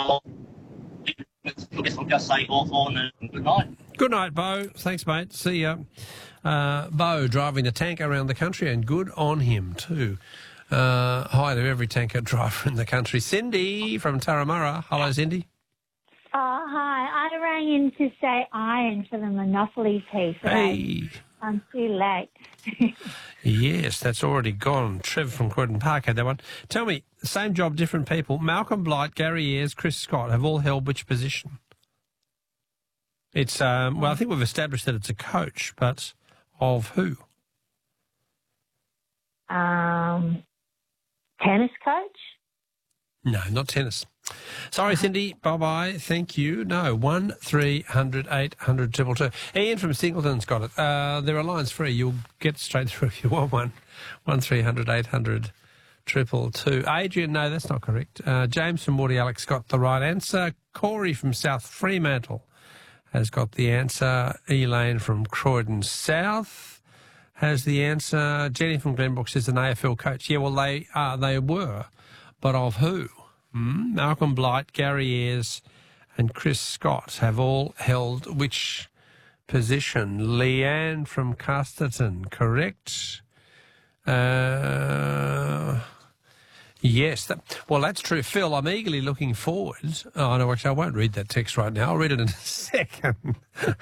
I'll just say Hawthorn and good night. Good night, Bo. Thanks, mate. See ya. Bo driving the tanker around the country, and good on him too. Hi to every tanker driver in the country. Cindy from Turramurra. Hello, Cindy. Hi. I rang in to say iron for the Monopoly piece. Hey. I'm too late. Yes, that's already gone. Trev from Croydon Park had that one. Tell me, same job, different people. Malcolm Blight, Gary Ayres, Chris Scott have all held which position? It's, well, I think we've established that it's a coach, but of who? Tennis coach? No, not tennis. Sorry, Cindy. Bye-bye. Thank you. No, 1300 800 222. Ian from Singleton's got it. There are lines free. You'll get straight through if you want one. 1300 800 222. Adrian, no, that's not correct. James from Wardy Alex got the right answer. Corey from South Fremantle has got the answer. Elaine from Croydon South has the answer. Jenny from Glenbrook says an AFL coach. Yeah, well, they were, but of who? Malcolm Blight, Gary Ayres and Chris Scott have all held which position? Leanne from Casterton, correct? Yes. That's true. Phil, I'm eagerly looking forward. Oh, no, actually, I won't read that text right now. I'll read it in a second.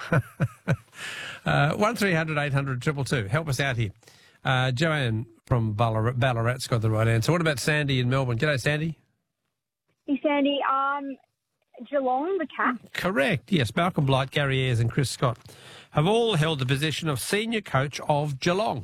1300 800 222. Help us out here. Joanne from Ballarat's got the right answer. What about Sandy in Melbourne? G'day, Sandy. Hey, Sandy. Geelong, the Cats. Correct. Yes, Malcolm Blight, Gary Ayres and Chris Scott have all held the position of senior coach of Geelong.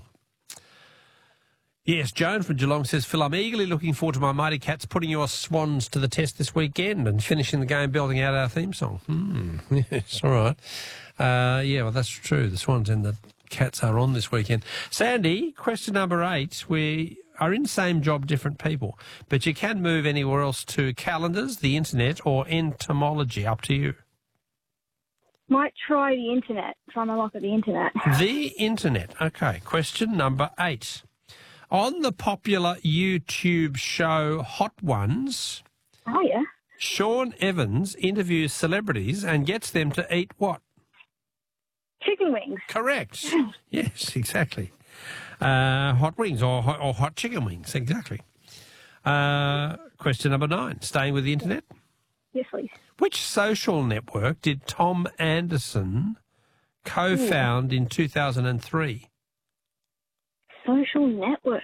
Yes, Joan from Geelong says, Phil, I'm eagerly looking forward to my Mighty Cats putting your Swans to the test this weekend and finishing the game building out our theme song. Yes, all right. Well, that's true. The Swans and the Cats are on this weekend. Sandy, question number 8. We are in same job, different people, but you can move anywhere else to calendars, the internet or entomology. Up to you. Might try the internet. Try my luck at the internet. The internet. Okay. Question number 8. On the popular YouTube show Hot Ones, oh yeah, Sean Evans interviews celebrities and gets them to eat what? Chicken wings. Correct. Yes, exactly. Hot wings or hot chicken wings, exactly. Question number 9. Staying with the internet. Yes, please. Which social network did Tom Anderson co-found in 2003? Social network.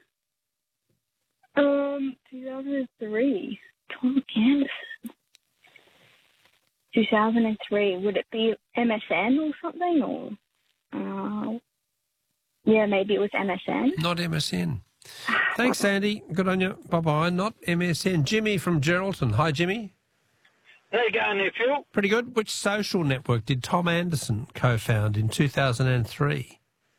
2003. Tom Anderson. 2003. Would it be MSN or something? Or yeah, maybe it was MSN. Not MSN. Thanks, Sandy. Good on you. Bye-bye. Not MSN. Jimmy from Geraldton. Hi, Jimmy. How you going there, Phil? Pretty good. Which social network did Tom Anderson co-found in 2003?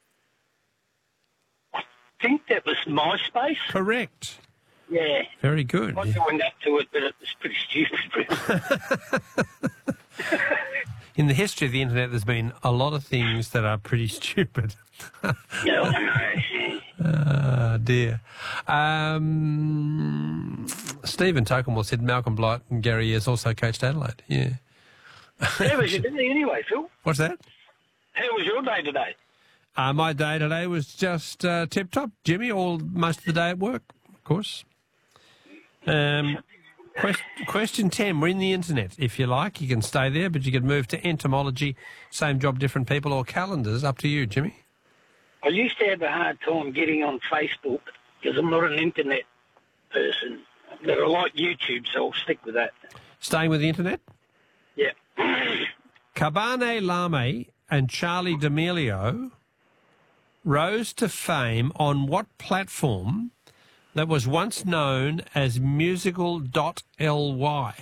I think that was MySpace. Correct. Yeah. Very good. I joined up to it, but it was pretty stupid, really. In the history of the internet, there's been a lot of things that are pretty stupid. Yeah, I know. Dear. Stephen Tokenwell said Malcolm Blight and Gary Ayres also coached Adelaide. Yeah. How was your day anyway, Phil? What's that? How was your day today? My day today was just tip-top, Jimmy, most of the day at work, of course. Question 10. We're in the internet. If you like, you can stay there, but you can move to entomology, same job, different people, or calendars. Up to you, Jimmy. I used to have a hard time getting on Facebook because I'm not an internet person. But I like YouTube, so I'll stick with that. Staying with the internet? Yeah. Cabane Lame and Charlie D'Amelio rose to fame on what platform that was once known as musical.ly?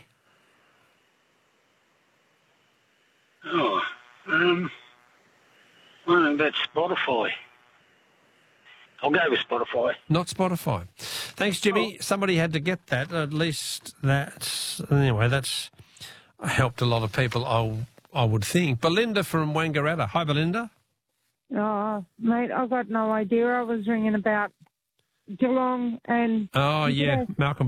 Oh, I don't know about Spotify. I'll go with Spotify. Not Spotify. Thanks, Jimmy. Somebody had to get that. At least that's helped a lot of people, I would think. Belinda from Wangaratta. Hi, Belinda. Oh, mate, I've got no idea. I was ringing about Geelong and... Oh, yeah, Malcolm